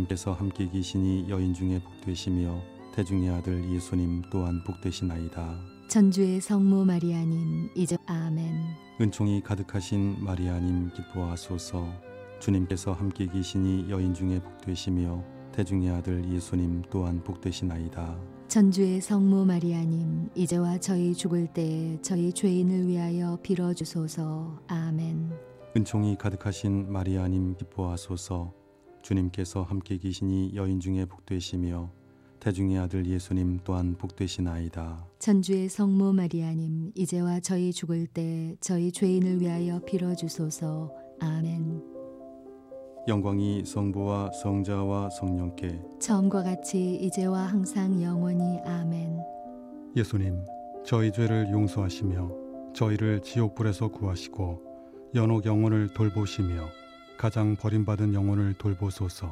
주님께서 함께 계시니 여인 중에 복되시며 태중의 아들 예수님 또한 복되시나이다. 천주의 성모 마리아님 이제 아멘. 은총이 가득하신 마리아님 기뻐하소서. 주님께서 함께 계시니 여인 중에 복되시며 태중의 아들 예수님 또한 복되시나이다. 천주의 성모 마리아님 이제와 저희 죽을 때 저희 죄인을 위하여 빌어주소서. 아멘. 은총이 가득하신 마리아님 기뻐하소서. 주님께서 함께 계시니 여인 중에 복되시며 태중의 아들 예수님 또한 복되시나이다. 천주의 성모 마리아님 이제와 저희 죽을 때 저희 죄인을 위하여 빌어주소서. 아멘. 영광이 성부와 성자와 성령께 처음과 같이 이제와 항상 영원히 아멘. 예수님, 저희 죄를 용서하시며 저희를 지옥불에서 구하시고 연옥 영혼을 돌보시며 가장 버림받은 영혼을 돌보소서.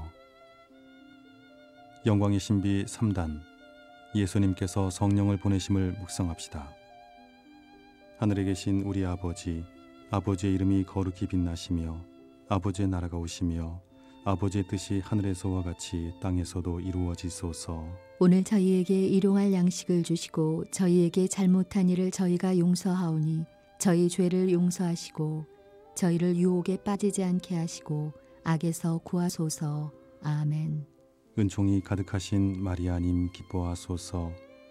영광의 신비 3단 예수님께서 성령을 보내심을 묵상합시다. 하늘에 계신 우리 아버지, 아버지의 이름이 거룩히 빛나시며 아버지의 나라가 오시며 아버지의 뜻이 하늘에서와 같이 땅에서도 이루어지소서. 오늘 저희에게 일용할 양식을 주시고 저희에게 잘못한 일을 저희가 용서하오니 저희 죄를 용서하시고 저희를 유혹에 빠지지 않게 하시고 악에서 구하소서. 아멘. 은총이 가득하신 마리아님 기뻐하소서.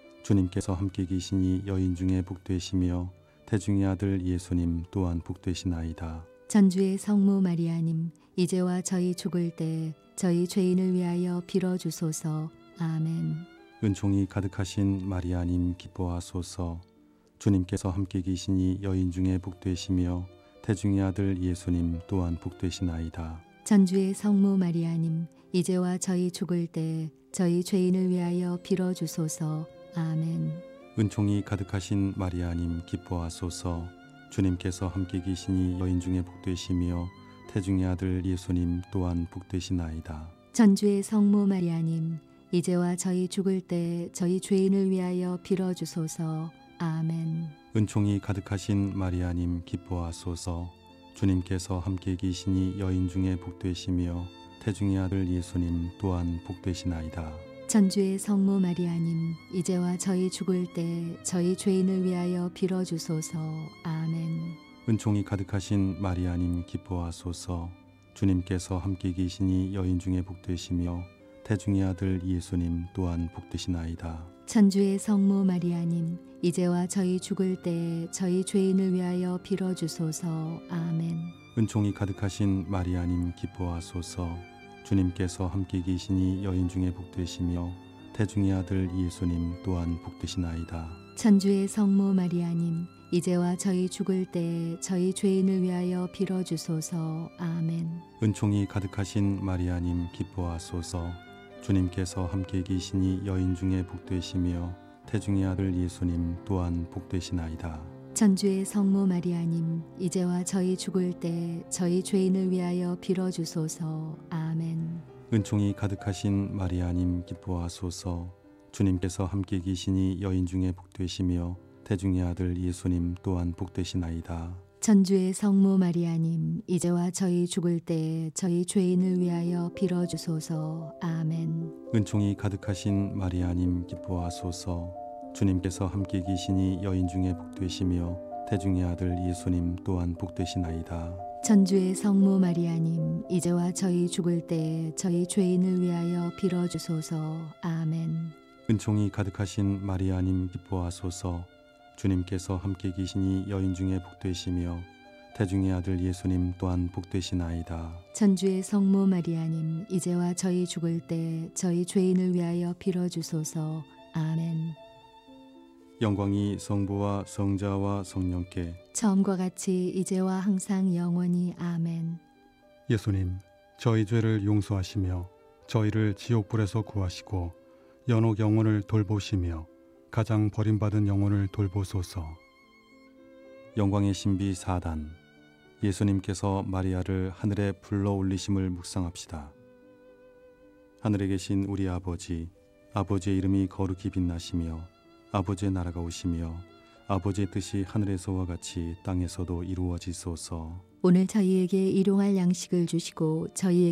주님께서 함께 계시니 여인 중에 복되시며 태중의 아들 예수님 또한 복되시나이다. 천주의 성모 마리아님 이제와 저희 죽을 때 저희 죄인을 위하여 빌어주소서. 아멘. 은총이 가득하신 마리아님 기뻐하소서. 주님께서 함께 계시니 여인 중에 복되시며 태중의 아들 예수님 또한 복되시나이다. 천주의 성모 마리아님 이제와 저희 죽을 때 저희 죄인을 위하여 빌어주소서. 아멘. 은총이 가득하신 마리아님 기뻐하소서. 주님께서 함께 계시니 여인 중에 복되시며 태중의 아들 예수님 또한 복되시나이다. 천주의 성모 마리아님 이제와 저희 죽을 때 저희 죄인을 위하여 빌어주소서. 아멘. 은총이 가득하신 마리아님 기뻐하소서. 주님께서 함께 계시니 여인 중에 복되시며 태중의 아들 예수님 또한 복되시나이다. 천주의 성모 마리아님 이제와 저희 죽을 때 저희 죄인을 위하여 빌어주소서. 아멘. 은총이 가득하신 마리아님 기뻐하소서. 주님께서 함께 계시니 여인 중에 복되시며 태중의 아들 예수님 또한 복되시나이다. 천주의 성모 마리아님 이제와 저희 죽을 때 저희 죄인을 위하여 빌어주소서. 아멘. 은총이 가득하신 마리아님 기뻐하소서. 주님께서 함께 계시니 여인 중에 복되시며 태중의 아들 예수님 또한 복되시나이다. 천주의 성모 마리아님 이제와 저희 죽을 때 저희 죄인을 위하여 빌어주소서. 아멘. 은총이 가득하신 마리아님 기뻐하소서. 주님께서 함께 계시니 여인 중에 복되시며 태중의 아들 예수님 또한 복되시나이다. 천주의 성모 마리아님 이제와 저희 죽을 때 저희 죄인을 위하여 빌어주소서. 아멘. 은총이 가득하신 마리아님 기뻐하소서. 주님께서 함께 계시니 여인 중에 복되시며 태중의 아들 예수님 또한 복되시나이다. 천주의 성모 마리아님 이제와 저희 죽을 때 저희 죄인을 위하여 빌어주소서. 아멘. 은총이 가득하신 마리아님 기뻐하소서. 주님께서 함께 계시니 여인 중에 복되시며 태중의 아들 예수님 또한 복되시나이다. 천주의 성모 마리아님 이제와 저희 죽을 때 저희 죄인을 위하여 빌어주소서. 아멘. 은총이 가득하신 마리아님 기뻐하소서. 주님께서 함께 계시니 여인 중에 복되시며 태중의 아들 예수님 또한 복되시나이다. 천주의 성모 마리아님 이제와 저희 죽을 때 저희 죄인을 위하여 빌어주소서. 아멘. 영광이 성부와 성자와 성령께 처음과 같이 이제와 항상 영원히 아멘. 예수님, 저희 죄를 용서하시며 저희를 지옥불에서 구하시고 연옥 영혼을 돌보시며 가장 버림받은 영혼을 돌보소서. 영광의 신비 4단 예수님께서 마리아를 하늘에 불러 올리심을 묵상합시다. 하늘에 계신 우리 아버지, 아버지의 이름이 거룩히 빛나시며 아버지의 나라가 오시며 아버지의 뜻이 하늘에서와 같이 땅에서도 이루어지소서. 오늘 저희에게 일용할 양식을 주시고 저희에게